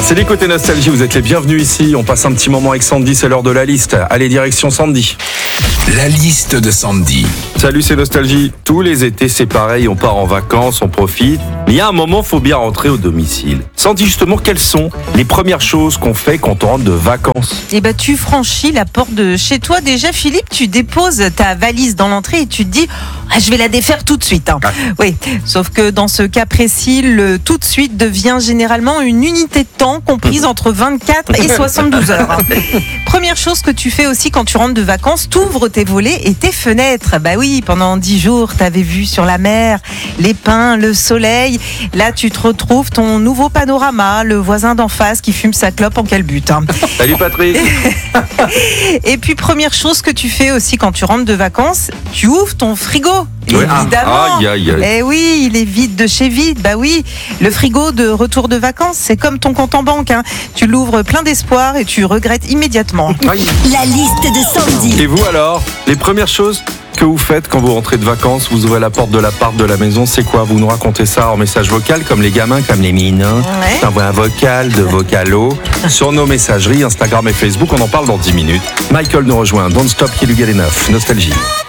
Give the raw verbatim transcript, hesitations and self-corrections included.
C'est les côtés nostalgie, vous êtes les bienvenus ici. On passe un petit moment avec Sandy, c'est l'heure de la liste. Allez, direction Sandy. La liste de Sandy. Salut, c'est Nostalgie. Tous les étés, c'est pareil, on part en vacances, on profite. Mais il y a un moment, faut bien rentrer au domicile. Sandy, justement, quelles sont les premières choses qu'on fait quand on rentre de vacances? Eh ben, tu franchis la porte de chez toi. Déjà, Philippe, tu déposes ta valise dans l'entrée et tu te dis ah, je vais la défaire tout de suite. Hein. Ah. Oui, sauf que dans ce cas précis, le tout de suite devient généralement une unité de temps comprise entre vingt-quatre et soixante-douze heures. Hein. Première chose que tu fais aussi quand tu rentres de vacances, t'ouvres tes volets et tes fenêtres. Bah oui, pendant dix jours, t'avais vu sur la mer, les pins, le soleil. Là, tu te retrouves ton nouveau panorama, le voisin d'en face qui fume sa clope en calbute. Hein. Salut Patrick. Et puis, première chose que tu fais aussi quand tu rentres de vacances, tu ouvres ton frigo. Ouais. Évidemment. Aïe, aïe, aïe. Eh oui, il est vide de chez vide. Bah oui, le frigo de retour de vacances, c'est comme ton compte en banque. Hein. Tu l'ouvres plein d'espoir et tu regrettes immédiatement. Aïe. La liste de Sandy. Et vous alors, les premières choses que vous faites quand vous rentrez de vacances, vous ouvrez la porte de l'appart, de la maison, c'est quoi? Vous nous racontez ça en message vocal, comme les gamins, comme les minins. Ouais. T'envoies un vocal de vocalo sur nos messageries, Instagram et Facebook. On en parle dans dix minutes. Michael nous rejoint. Don't stop, qu'il lui get enough. Nostalgie.